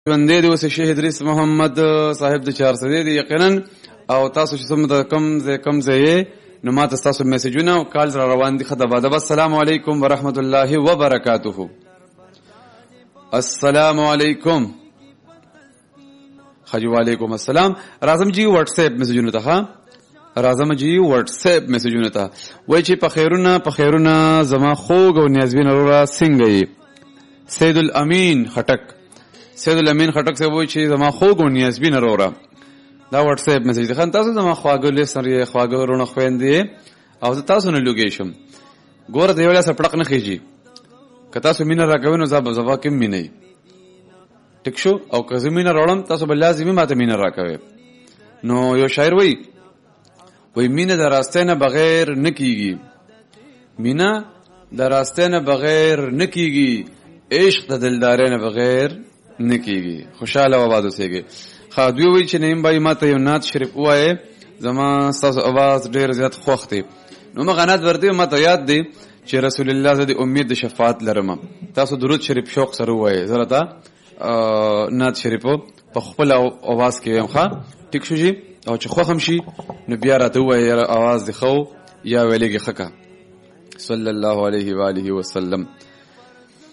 ژوندې دی اوس شیخ ادریس محمد صاحب د 400 دی یقینا او تاسو چې څومره کم ځای نو ماته تاسو میسجونه او کال را روان دي خدای باندې. السلام علیکم ورحمت الله وبرکاته. السلام علیکم. خجو علیکم السلام. راځم جی واتس اپ میسجونه ته. راځم جی واتس اپ میسجونه ته. وای چې په خیرونه زما خوګ او نیازبین اورا څنګه یې؟ سید الامین خټک سے وای چې زما خوګ او نیازبین اورا دا واتس اپ میسج ده. خان تاسو زما خواږه لسري خواږه ورونه خويندې او تاسو نه لوګیشم ګوره دی ولا سپړق نه خيږي که تاسو مینه راکوي نو زبا کې مینه ټیک شو او که زمينه راولم تاسو بل لازمي ماته مینه راکوي. نو یو شاعر وای مینه د راسته نه بغیر نکیږي، مینه د راسته نه بغیر نکیږي، عشق د دلدار نه بغیر نکیږي. خوشاله و آواز اوسېږي. خادوی وی چې نیم بای ماته یو نعت شریف وایي زما تاسو आवाज ډیر زیات خوښ دی. نو ما غنات ورته ماته یاد دی چې رسول الله زده امید د شفاعت لرم. تاسو درود شریف شوق سره وایي زره تا نعت شریف په خپل आवाज کې یم ښا ټیک شو جی او چې خو هم شي نو بیا راته وایي आवाज دی خو یا ویلېږي خکا صلی الله علیه و آله وسلم.